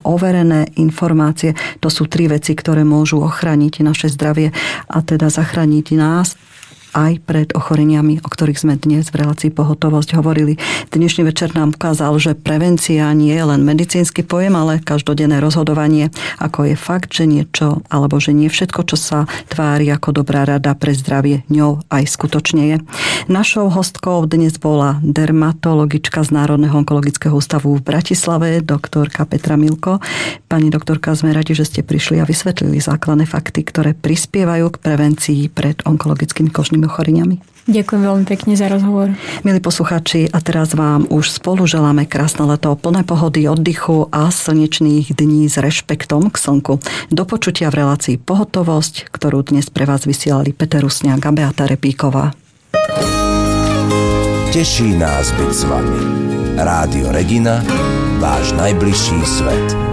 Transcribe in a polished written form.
overené informácie. To sú 3 veci, ktoré môžu ochrániť naše zdravie a teda zachrániť nás aj pred ochoreniami, o ktorých sme dnes v relácii Pohotovosť hovorili. Dnešný večer nám ukázal, že prevencia nie je len medicínsky pojem, ale každodenné rozhodovanie, ako je fakt, že niečo, alebo že nie všetko, čo sa tvári ako dobrá rada pre zdravie, ňou aj skutočne je. Našou hostkou dnes bola dermatologička z Národného onkologického ústavu v Bratislave, doktorka Petra Milko. Pani doktorka, sme radi, že ste prišli a vysvetlili základné fakty, ktoré prispievajú k prevencii pred onkologickými kožnými ochoreniami. Ďakujem veľmi pekne za rozhovor. Milí poslucháči, a teraz vám už spolu želáme krásne leto, plné pohody, oddychu a slnečných dní s rešpektom k slnku. Do počutia v relácii Pohotovosť, ktorú dnes pre vás vysielali Peter Rusňák a Beata Repíková. Teší nás byť s vami. Rádio Regina, váš najbližší svet.